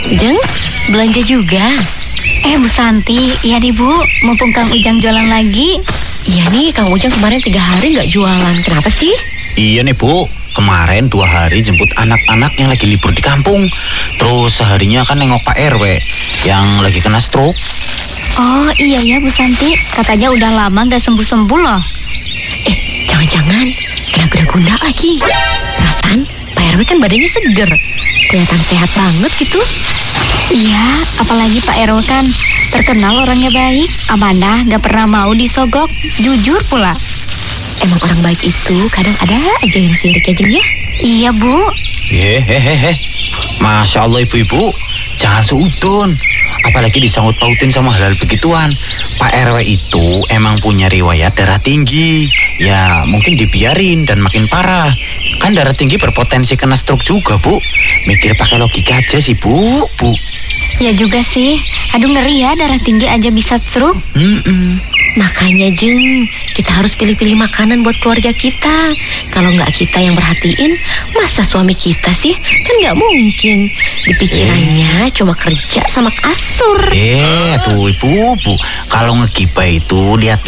Jeng, belanja juga? Bu Santi, iya nih Bu, mumpung Kang Ujang jualan lagi. Iya nih, Kang Ujang kemarin 3 hari nggak jualan. Kenapa sih? Iya nih Bu, kemarin 2 hari jemput anak-anak yang lagi libur di kampung. Terus seharinya kan nengok Pak RW yang lagi kena stroke. Oh iya ya Bu Santi, katanya udah lama nggak sembuh-sembuh loh. Jangan-jangan kena kuda-kuda lagi. Perasaan Pak RW kan badannya seger, kelihatan sehat banget gitu. Iya, apalagi Pak RW kan terkenal orangnya baik, amanah, gak pernah mau disogok, jujur pula. Emang orang baik itu kadang ada aja yang sirik ya, Jeng ya? Iya Bu. Hehehe, Masya Allah ibu-ibu, jangan seudon. Apalagi disangkut pautin sama hal-hal begituan. Pak RW itu emang punya riwayat darah tinggi. Ya mungkin dibiarin dan makin parah. Kan darah tinggi berpotensi kena stroke juga Bu. Mikir pakai logika aja sih Bu. Ya juga sih, aduh ngeri ya darah tinggi aja bisa stroke. Makanya Jeng, kita harus pilih-pilih makanan buat keluarga kita. Kalau nggak kita yang perhatiin, masa suami kita sih? Kan nggak mungkin. Dipikirannya cuma kerja sama kasur. Tuh ibu, kalau ngegibah itu lihat